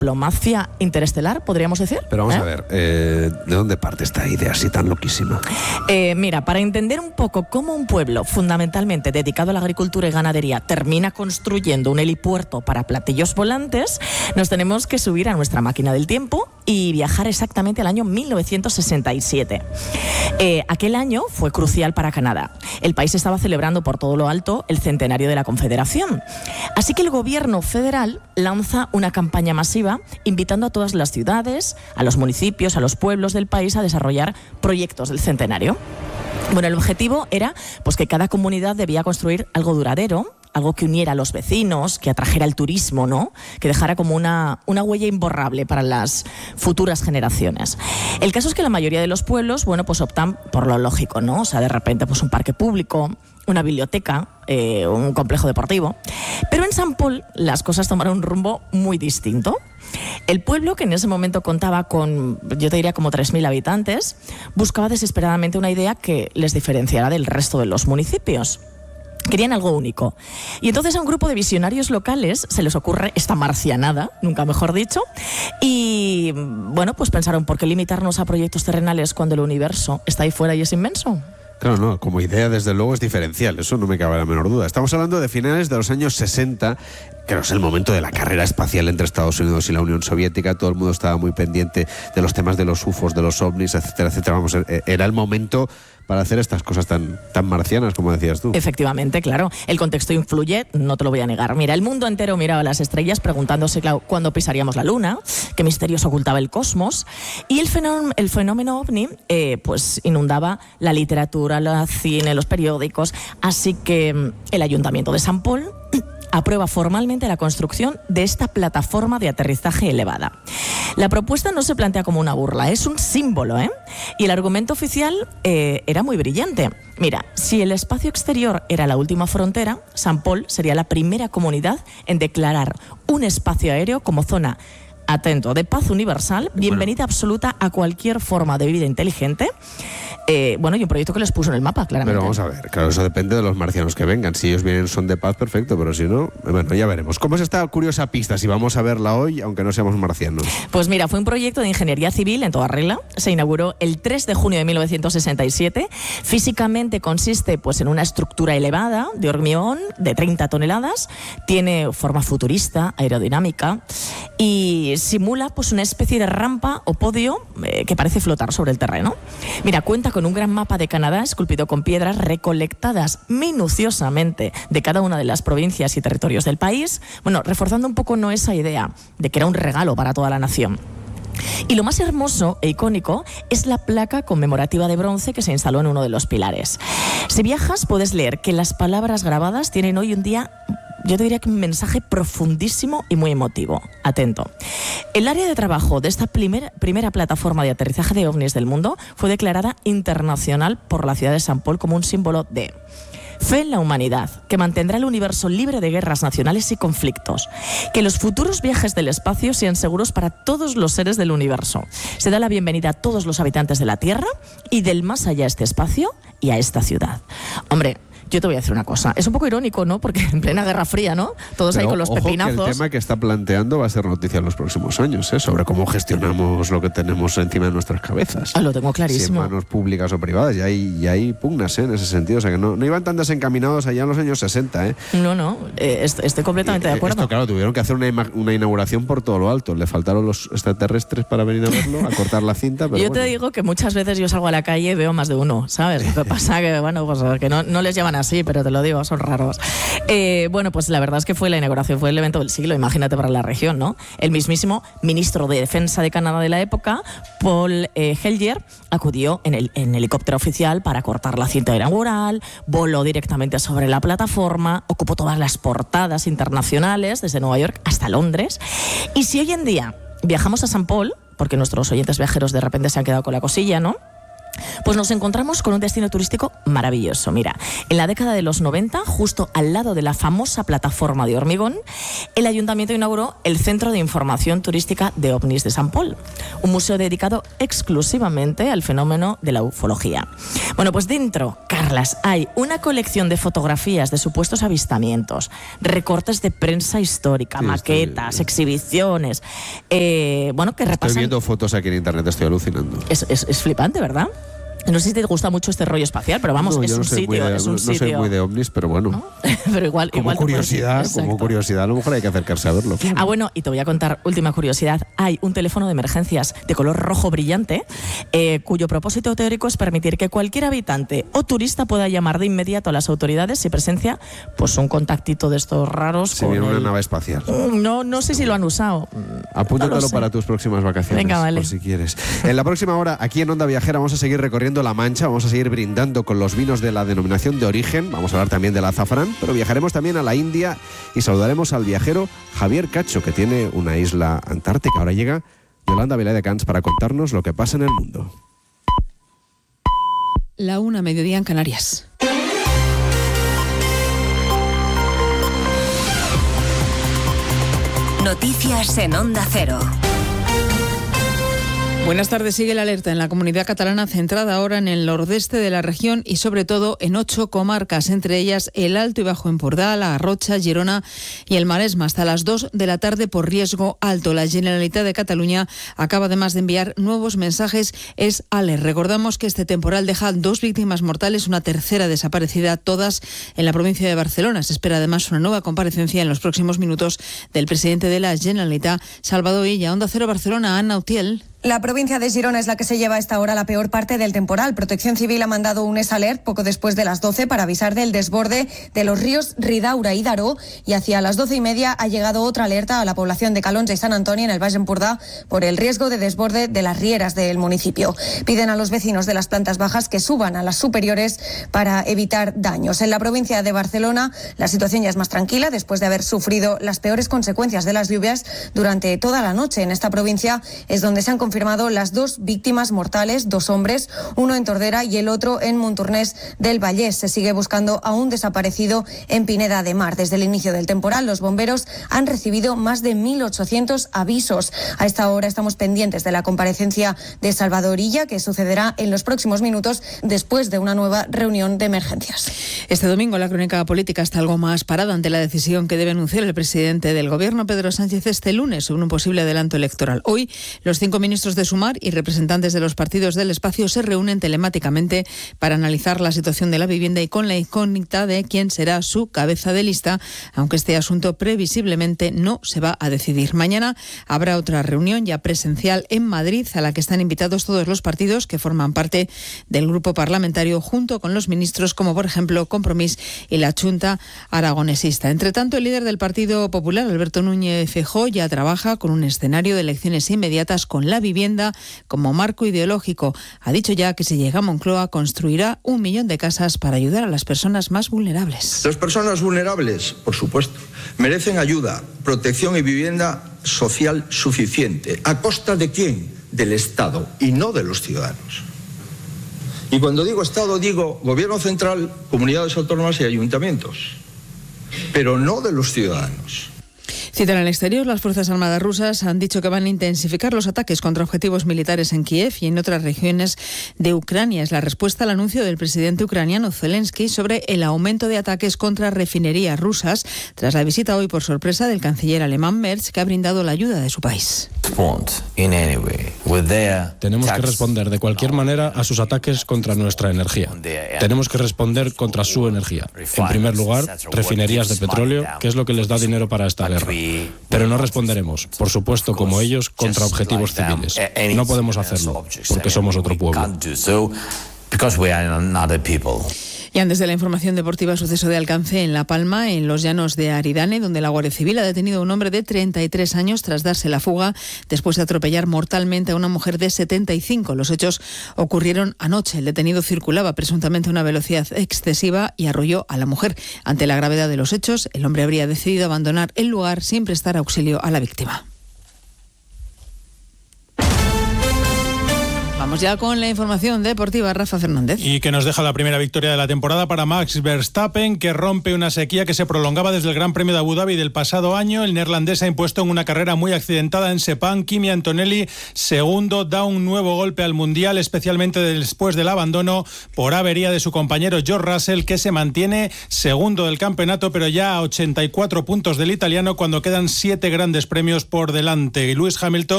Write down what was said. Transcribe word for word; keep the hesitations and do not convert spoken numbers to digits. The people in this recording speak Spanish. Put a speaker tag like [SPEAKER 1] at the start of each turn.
[SPEAKER 1] diplomacia interestelar, podríamos decir.
[SPEAKER 2] Pero vamos
[SPEAKER 1] ¿Eh?
[SPEAKER 2] a ver, eh, ¿de dónde parte esta idea así tan loquísima?
[SPEAKER 1] Eh, mira, para entender un poco cómo un pueblo fundamentalmente dedicado a la agricultura y ganadería termina construyendo un helipuerto para platillos volantes, nos tenemos que subir a nuestra máquina del tiempo y viajar exactamente al año mil novecientos sesenta y siete. Eh, aquel año fue crucial para Canadá. El país estaba celebrando por todo lo alto el centenario de la Confederación. Así que el gobierno federal lanza una campaña masiva invitando a todas las ciudades, a los municipios, a los pueblos del país a desarrollar proyectos del centenario. Bueno, el objetivo era pues, que cada comunidad debía construir algo duradero, algo que uniera a los vecinos, que atrajera el turismo, ¿no? Que dejara como una, una huella imborrable para las futuras generaciones. El caso es que la mayoría de los pueblos, bueno, pues optan por lo lógico, ¿no? O sea, de repente, pues un parque público, una biblioteca, eh, un complejo deportivo. Pero en Saint Paul las cosas tomaron un rumbo muy distinto. El pueblo, que en ese momento contaba con, yo te diría, como tres mil habitantes, buscaba desesperadamente una idea que les diferenciara del resto de los municipios. Querían algo único. Y entonces a un grupo de visionarios locales se les ocurre esta marcianada, nunca mejor dicho, y bueno, pues pensaron, ¿por qué limitarnos a proyectos terrenales cuando el universo está ahí fuera y es inmenso?
[SPEAKER 2] Claro, no, como idea desde luego es diferencial, eso no me cabe la menor duda. Estamos hablando de finales de los años sesenta, que es el momento de la carrera espacial entre Estados Unidos y la Unión Soviética. Todo el mundo estaba muy pendiente de los temas de los U F Os, de los ovnis, etcétera, etcétera. Vamos, era el momento para hacer estas cosas tan, tan marcianas, como decías tú.
[SPEAKER 1] Efectivamente, claro. El contexto influye, no te lo voy a negar. Mira, el mundo entero miraba las estrellas preguntándose, claro, cuándo pisaríamos la Luna, qué misterios ocultaba el cosmos. Y el fenómeno, el fenómeno ovni eh, pues inundaba la literatura, el cine, los periódicos. Así que el Ayuntamiento de Saint Paul aprueba formalmente la construcción de esta plataforma de aterrizaje elevada. La propuesta no se plantea como una burla, es un símbolo, ¿eh? Y el argumento oficial eh, era muy brillante. Mira, si el espacio exterior era la última frontera, Saint Paul sería la primera comunidad en declarar un espacio aéreo como zona, atento, de paz universal, bienvenida bueno. absoluta a cualquier forma de vida inteligente. Eh, bueno, y un proyecto que les puso en el mapa, claramente.
[SPEAKER 2] Pero vamos a ver, claro, eso depende de los marcianos que vengan. Si ellos vienen son de paz, perfecto, pero si no, bueno, ya veremos. ¿Cómo es esta curiosa pista? Si vamos a verla hoy, aunque no seamos marcianos.
[SPEAKER 1] Pues mira, fue un proyecto de ingeniería civil en toda regla. Se inauguró el tres de junio de mil novecientos sesenta y siete. Físicamente consiste pues, en una estructura elevada de hormigón de treinta toneladas. Tiene forma futurista, aerodinámica y simula pues, una especie de rampa o podio eh, que parece flotar sobre el terreno. Mira, cuenta con un gran mapa de Canadá esculpido con piedras recolectadas minuciosamente de cada una de las provincias y territorios del país, bueno, reforzando un poco no esa idea de que era un regalo para toda la nación. Y lo más hermoso e icónico es la placa conmemorativa de bronce que se instaló en uno de los pilares. Si viajas puedes leer que las palabras grabadas tienen hoy en día, yo te diría que un mensaje profundísimo y muy emotivo. Atento. El área de trabajo de esta primer, primera plataforma de aterrizaje de ovnis del mundo fue declarada internacional por la ciudad de Saint Paul como un símbolo de fe en la humanidad, que mantendrá el universo libre de guerras nacionales y conflictos, que los futuros viajes del espacio sean seguros para todos los seres del universo. Se da la bienvenida a todos los habitantes de la Tierra y del más allá a este espacio y a esta ciudad. Hombre, yo te voy a decir una cosa, es un poco irónico, ¿no? Porque en plena Guerra Fría, ¿no? Todos
[SPEAKER 2] Pero
[SPEAKER 1] ahí con los
[SPEAKER 2] ojo
[SPEAKER 1] pepinazos.
[SPEAKER 2] Que el tema que está planteando va a ser noticia en los próximos años, ¿eh? Sobre cómo gestionamos lo que tenemos encima de nuestras cabezas.
[SPEAKER 1] Ah, lo tengo clarísimo.
[SPEAKER 2] Si en manos públicas o privadas, y hay, y hay pugnas, ¿eh? En ese sentido. O sea, que no, no iban tan desencaminados allá en los años sesenta, ¿eh?
[SPEAKER 1] No, no, eh, estoy, estoy completamente
[SPEAKER 2] y,
[SPEAKER 1] de acuerdo.
[SPEAKER 2] Esto, claro, tuvieron que hacer una, una inauguración por todo lo alto. Le faltaron los extraterrestres para venir a verlo, a cortar la cinta, pero
[SPEAKER 1] Yo
[SPEAKER 2] bueno.
[SPEAKER 1] te digo que muchas veces yo salgo a la calle y veo más de uno, ¿sabes? Lo que pasa que, bueno, pues que no, no les llaman así, pero te lo digo, son raros. Eh, bueno, pues la verdad es que fue la inauguración, fue el evento del siglo, imagínate para la región, ¿no? El mismísimo ministro de Defensa de Canadá de la época, Paul eh, Hellyer, acudió en el en helicóptero oficial para cortar la cinta inaugural, voló directamente sobre la plataforma, ocupó todas las portadas internacionales, desde Nueva York hasta Londres. Y si hoy en día viajamos a Saint Paul, porque nuestros oyentes viajeros de repente se han quedado con la cosilla, ¿no? Pues nos encontramos con un destino turístico maravilloso. Mira, en la década de los noventa, justo al lado de la famosa plataforma de hormigón, el Ayuntamiento inauguró el Centro de Información Turística de OVNIs de Sant Pol, un museo dedicado exclusivamente al fenómeno de la ufología. Bueno, pues dentro, Carlas, hay una colección de fotografías de supuestos avistamientos, recortes de prensa histórica, sí, maquetas, estoy... exhibiciones, eh, bueno, que repasan...
[SPEAKER 2] Estoy viendo fotos aquí en internet, estoy alucinando.
[SPEAKER 1] Es, es, es flipante, ¿verdad? No sé si te gusta mucho este rollo espacial, pero vamos,
[SPEAKER 2] no,
[SPEAKER 1] es,
[SPEAKER 2] no
[SPEAKER 1] un sitio,
[SPEAKER 2] de,
[SPEAKER 1] es un
[SPEAKER 2] no
[SPEAKER 1] sitio...
[SPEAKER 2] No soy muy de ovnis, pero bueno.
[SPEAKER 1] ¿No? Pero igual,
[SPEAKER 2] como
[SPEAKER 1] igual
[SPEAKER 2] curiosidad, como curiosidad, a lo mejor hay que acercarse a verlo.
[SPEAKER 1] Ah, bueno, y te voy a contar, última curiosidad. Hay un teléfono de emergencias de color rojo brillante, eh, cuyo propósito teórico es permitir que cualquier habitante o turista pueda llamar de inmediato a las autoridades si presencia pues un contactito de estos raros.
[SPEAKER 2] Si viene el... una nave espacial.
[SPEAKER 1] No, no sé si lo han usado.
[SPEAKER 2] Apúntatelo
[SPEAKER 1] no
[SPEAKER 2] para tus próximas vacaciones.
[SPEAKER 1] Venga, vale.
[SPEAKER 2] Por si quieres. En la próxima hora, aquí en Onda Viajera, vamos a seguir recorriendo La Mancha, vamos a seguir brindando con los vinos de la denominación de origen, vamos a hablar también del azafrán, pero viajaremos también a la India y saludaremos al viajero Javier Cacho, que tiene una isla antártica. Ahora llega Yolanda Viladecans para contarnos lo que pasa en el mundo.
[SPEAKER 3] La una, mediodía en Canarias.
[SPEAKER 4] Noticias en Onda Cero.
[SPEAKER 3] Buenas tardes. Sigue la alerta en la comunidad catalana, centrada ahora en el nordeste de la región y sobre todo en ocho comarcas, entre ellas el Alto y Bajo Empordà, la Garrotxa, Girona y el Maresme, hasta las dos de la tarde por riesgo alto. La Generalitat de Cataluña acaba además de enviar nuevos mensajes es ALER. Recordamos que este temporal deja dos víctimas mortales, una tercera desaparecida, todas en la provincia de Barcelona. Se espera además una nueva comparecencia en los próximos minutos del presidente de la Generalitat, Salvador Illa. Onda Cero Barcelona, Ana Utiel.
[SPEAKER 5] La provincia de Girona es la que se lleva a esta hora la peor parte del temporal. Protección Civil ha mandado un S-Alert poco después de las doce para avisar del desborde de los ríos Ridaura y Daró, y hacia las doce y media ha llegado otra alerta a la población de Calonge y San Antonio en el Baix Empordà por el riesgo de desborde de las rieras del municipio. Piden a los vecinos de las plantas bajas que suban a las superiores para evitar daños. En la provincia de Barcelona la situación ya es más tranquila después de haber sufrido las peores consecuencias de las lluvias durante toda la noche. En esta provincia es donde se han confirmado las dos víctimas mortales, dos hombres, uno en Tordera y el otro en Montornès del Vallès. Se sigue buscando a un desaparecido en Pineda de Mar. Desde el inicio del temporal, los bomberos han recibido más de mil ochocientos avisos. A esta hora estamos pendientes de la comparecencia de Salvador Illa, que sucederá en los próximos minutos después de una nueva reunión de emergencias.
[SPEAKER 3] Este domingo la crónica política está algo más parada ante la decisión que debe anunciar el presidente del Gobierno, Pedro Sánchez, este lunes sobre un posible adelanto electoral. Hoy, los cinco ministros de Sumar y representantes de los partidos del espacio se reúnen telemáticamente para analizar la situación de la vivienda y con la incógnita de quién será su cabeza de lista, aunque este asunto previsiblemente no se va a decidir. Mañana habrá otra reunión ya presencial en Madrid, a la que están invitados todos los partidos que forman parte del grupo parlamentario, junto con los ministros como por ejemplo Compromís y la Junta Aragonesista. Entre tanto, el líder del Partido Popular, Alberto Núñez Feijóo, ya trabaja con un escenario de elecciones inmediatas con la vivienda como marco ideológico. Ha dicho ya que si llega a Moncloa construirá un millón de casas para ayudar a las personas más vulnerables.
[SPEAKER 6] Las personas vulnerables, por supuesto, merecen ayuda, protección y vivienda social suficiente. ¿A costa de quién? Del Estado y no de los ciudadanos. Y cuando digo Estado, digo Gobierno central, comunidades autónomas y ayuntamientos, pero no de los ciudadanos.
[SPEAKER 3] Citan al exterior, las Fuerzas Armadas rusas han dicho que van a intensificar los ataques contra objetivos militares en Kiev y en otras regiones de Ucrania. Es la respuesta al anuncio del presidente ucraniano Zelensky sobre el aumento de ataques contra refinerías rusas, tras la visita hoy por sorpresa del canciller alemán Merz, que ha brindado la ayuda de su país.
[SPEAKER 7] Tenemos que responder de cualquier manera a sus ataques contra nuestra energía. Tenemos que responder contra su energía. En primer lugar, refinerías de petróleo, que es lo que les da dinero para esta guerra. Pero no responderemos, por supuesto, como ellos, contra objetivos civiles. No podemos hacerlo, porque somos otro pueblo.
[SPEAKER 3] Y antes de la información deportiva, suceso de alcance en La Palma, en los llanos de Aridane, donde la Guardia Civil ha detenido a un hombre de treinta y tres años tras darse la fuga después de atropellar mortalmente a una mujer de setenta y cinco. Los hechos ocurrieron anoche. El detenido circulaba presuntamente a una velocidad excesiva y arrolló a la mujer. Ante la gravedad de los hechos, el hombre habría decidido abandonar el lugar sin prestar auxilio a la víctima. Vamos ya con la información deportiva, Rafa Fernández.
[SPEAKER 8] Y que nos deja la primera victoria de la temporada para Max Verstappen, que rompe una sequía que se prolongaba desde el Gran Premio de Abu Dhabi del pasado año. El neerlandés ha impuesto en una carrera muy accidentada en Sepang. Kimi Antonelli, segundo, da un nuevo golpe al Mundial, especialmente después del abandono por avería de su compañero George Russell, que se mantiene segundo del campeonato, pero ya a ochenta y cuatro puntos del italiano cuando quedan siete grandes premios por delante. Y Lewis Hamilton